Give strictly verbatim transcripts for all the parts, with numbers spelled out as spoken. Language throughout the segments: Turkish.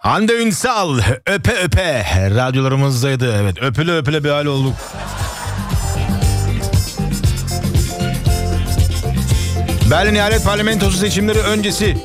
Hande Ünsal öpe öpe radyolarımızdaydı. Evet, öpüle öpüle bir hal olduk. Berlin Eyalet Parlamentosu seçimleri öncesi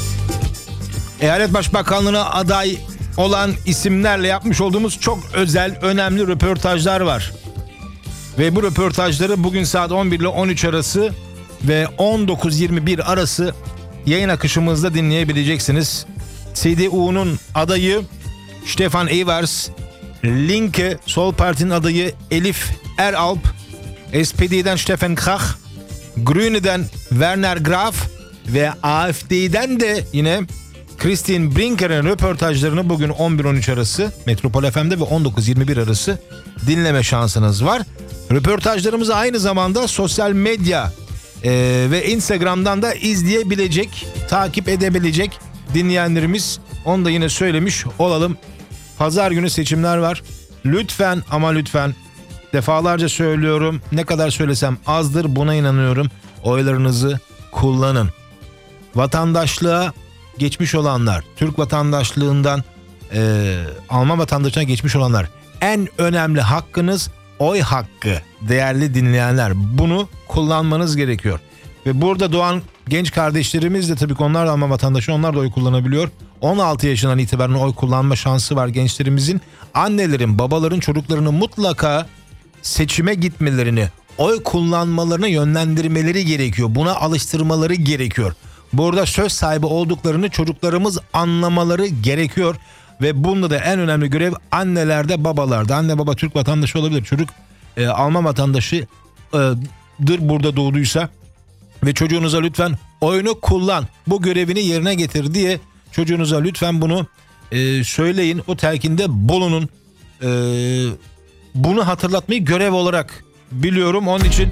Eyalet Başbakanlığı'na aday olan isimlerle yapmış olduğumuz çok özel, önemli röportajlar var. Ve bu röportajları bugün saat on bir ile on üç arası ve on dokuz yirmi bir arası yayın akışımızda dinleyebileceksiniz. C D U'nun adayı Stefan Evers, Linke Sol Parti'nin adayı Elif Eralp, S P D'den Stefan Krach, Grüne'den Werner Graf ve A F D'den de yine Christine Brinker'in röportajlarını bugün on bir on üç arası Metropol F M'de ve on dokuz yirmi bir arası dinleme şansınız var. Röportajlarımızı aynı zamanda sosyal medya e, ve Instagram'dan da izleyebilecek, takip edebilecek dinleyenlerimiz, onu da yine söylemiş olalım. Pazar günü seçimler var. Lütfen ama lütfen, defalarca söylüyorum, ne kadar söylesem azdır, buna inanıyorum. Oylarınızı kullanın. Vatandaşlığa geçmiş olanlar, Türk vatandaşlığından e, Alman vatandaşlığına geçmiş olanlar, en önemli hakkınız oy hakkı değerli dinleyenler. Bunu kullanmanız gerekiyor. Ve burada doğan genç kardeşlerimiz de tabii ki onlar da Alman vatandaşı, onlar da oy kullanabiliyor. on altı yaşından itibaren oy kullanma şansı var gençlerimizin. Annelerin, babaların çocuklarını mutlaka seçime gitmelerini, oy kullanmalarına yönlendirmeleri gerekiyor. Buna alıştırmaları gerekiyor. Burada söz sahibi olduklarını çocuklarımız anlamaları gerekiyor. Ve bunda da en önemli görev annelerde, babalarda. Anne baba Türk vatandaşı olabilir. Çocuk e, Alman vatandaşıdır burada doğduysa. Ve çocuğunuza lütfen oyunu kullan, bu görevini yerine getir diye çocuğunuza lütfen bunu e, söyleyin. O telkinde bulunun. E, bunu hatırlatmayı görev olarak biliyorum. Onun için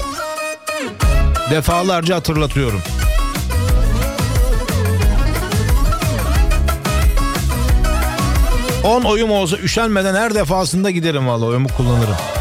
defalarca hatırlatıyorum. on oyum olsa üşenmeden her defasında giderim, vallahi oyumu kullanırım.